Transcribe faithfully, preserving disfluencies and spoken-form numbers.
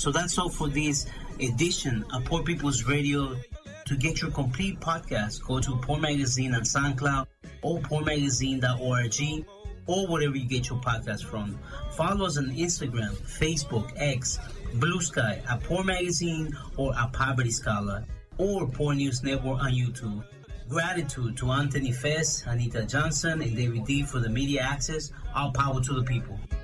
So that's all for this edition of Poor People's Radio. To get your complete podcast, go to Poor Magazine on SoundCloud or poor magazine dot org or wherever you get your podcast from. Follow us on Instagram, Facebook, X, Blue Sky, at Poor Magazine or at Poverty Scholar, or Poor News Network on YouTube. Gratitude to Anthony Fess, Anita Johnson, and David D for the media access. All power to the people.